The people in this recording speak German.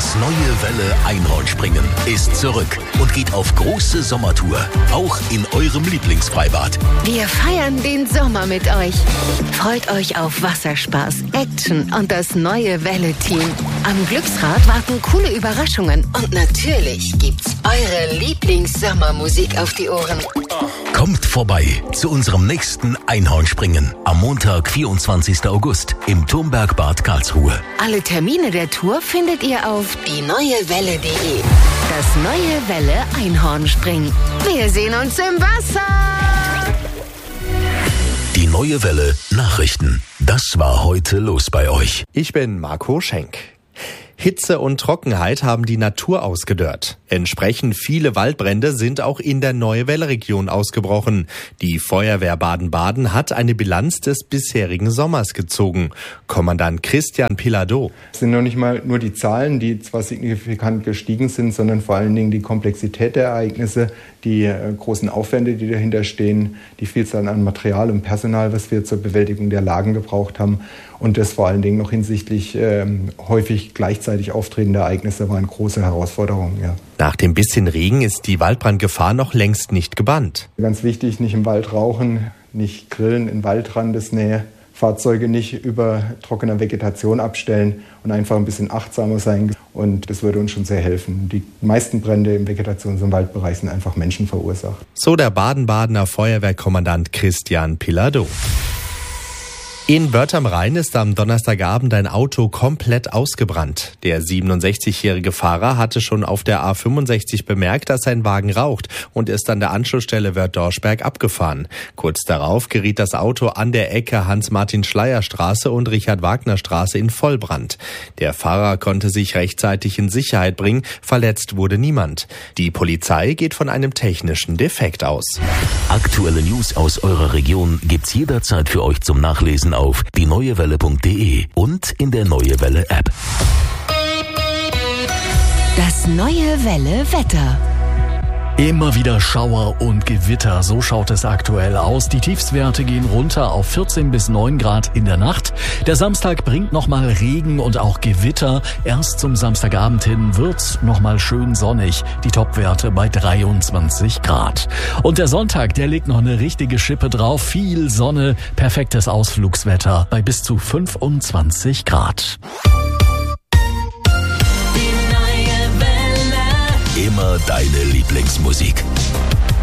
Das neue Welle Einhornspringen ist zurück und geht auf große Sommertour, auch in eurem Lieblingsfreibad. Wir feiern den Sommer mit euch. Freut euch auf Wasserspaß, Action und das neue Welle-Team. Am Glücksrad warten coole Überraschungen und natürlich gibt's eure Lieblings-Sommermusik auf die Ohren. Kommt vorbei zu unserem nächsten Einhornspringen am Montag, 24. August im Turmberg-Bad Karlsruhe. Alle Termine der Tour findet ihr auf dieneuewelle.de. Das neue Welle Einhornspringen. Wir sehen uns im Wasser. Die neue Welle Nachrichten. Das war heute los bei euch. Ich bin Marco Schenk. Hitze und Trockenheit haben die Natur ausgedörrt. Entsprechend viele Waldbrände sind auch in der Neue-Welle-Region ausgebrochen. Die Feuerwehr Baden-Baden hat eine Bilanz des bisherigen Sommers gezogen. Kommandant Christian Piladeau. Es sind noch nicht mal nur die Zahlen, die zwar signifikant gestiegen sind, sondern vor allen Dingen die Komplexität der Ereignisse, die großen Aufwände, die dahinter stehen, die Vielzahl an Material und Personal, was wir zur Bewältigung der Lagen gebraucht haben. Und das vor allen Dingen noch hinsichtlich häufig gleichzeitig auftretender Ereignisse war eine große Herausforderung. Ja. Nach dem bisschen Regen ist die Waldbrandgefahr noch längst nicht gebannt. Ganz wichtig, nicht im Wald rauchen, nicht grillen in Waldrandesnähe, Fahrzeuge nicht über trockener Vegetation abstellen und einfach ein bisschen achtsamer sein. Und das würde uns schon sehr helfen. Die meisten Brände im Vegetations- und Waldbereich sind einfach Menschen verursacht. So der Baden-Badener Feuerwehrkommandant Christian Piladeau. In Börth am Rhein ist am Donnerstagabend ein Auto komplett ausgebrannt. Der 67-jährige Fahrer hatte schon auf der A65 bemerkt, dass sein Wagen raucht und ist an der Anschlussstelle Wörth-Dorschberg abgefahren. Kurz darauf geriet das Auto an der Ecke Hans-Martin-Schleyer-Straße und Richard-Wagner-Straße in Vollbrand. Der Fahrer konnte sich rechtzeitig in Sicherheit bringen, verletzt wurde niemand. Die Polizei geht von einem technischen Defekt aus. Aktuelle News aus eurer Region gibt's jederzeit für euch zum Nachlesen auf dieneuewelle.de und in der Neue Welle App. Das neue Welle Wetter. Immer wieder Schauer und Gewitter, so schaut es aktuell aus. Die Tiefstwerte gehen runter auf 14 bis 9 Grad in der Nacht. Der Samstag bringt nochmal Regen und auch Gewitter. Erst zum Samstagabend hin wird's nochmal schön sonnig. Die Topwerte bei 23 Grad. Und der Sonntag, der legt noch eine richtige Schippe drauf. Viel Sonne, perfektes Ausflugswetter bei bis zu 25 Grad. Immer deine Lieblingsmusik.